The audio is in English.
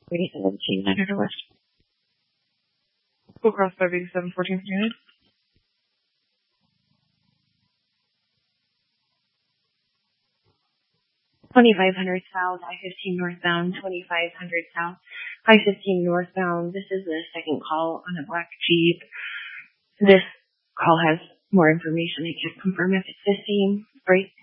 2017 Editor West. School Cross 587, 14th unit. $2,500 south, I-15 northbound, 2,500 south, I-15 northbound. This is the second call on a black Jeep. This call has more information. I can't confirm if it's the same brake